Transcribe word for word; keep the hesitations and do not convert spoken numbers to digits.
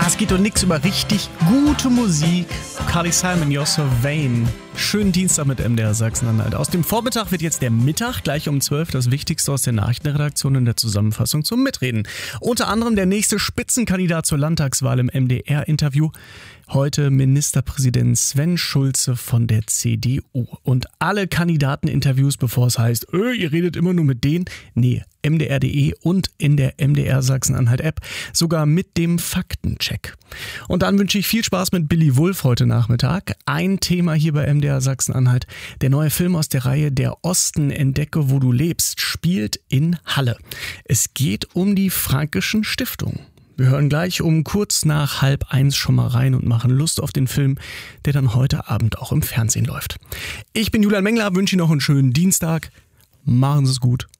Ah, es geht doch nichts über richtig gute Musik. Carly Simon, You're So Vain. Schönen Dienstag mit M D R Sachsen-Anhalt. Aus dem Vormittag wird jetzt der Mittag, gleich um zwölf, das Wichtigste aus der Nachrichtenredaktion in der Zusammenfassung zum Mitreden. Unter anderem der nächste Spitzenkandidat zur Landtagswahl im M D R-Interview. Heute Ministerpräsident Sven Schulze von der C D U. Und alle Kandidateninterviews, bevor es heißt, öh, ihr redet immer nur mit denen. Nee, M D R punkt de und in der M D R Sachsen-Anhalt-App, sogar mit dem Faktencheck. Und dann wünsche ich viel Spaß mit Billy Wulff heute Nachmittag. Ein Thema hier bei M D R Sachsen-Anhalt. Der neue Film aus der Reihe Der Osten, entdecke, wo du lebst, spielt in Halle. Es geht um die Frankischen Stiftungen. Wir hören gleich um kurz nach halb eins schon mal rein und machen Lust auf den Film, der dann heute Abend auch im Fernsehen läuft. Ich bin Julian Mengler, wünsche Ihnen noch einen schönen Dienstag. Machen Sie es gut.